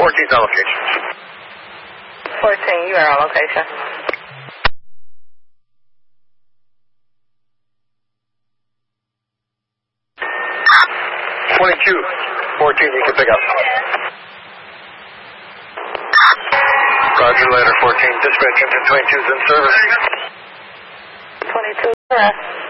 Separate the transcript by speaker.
Speaker 1: 14's on location.
Speaker 2: 14, you are on location.
Speaker 1: 22, 14, you can pick up. Roger, later, 14, dispatch engine 22's in service.
Speaker 2: 22, correct.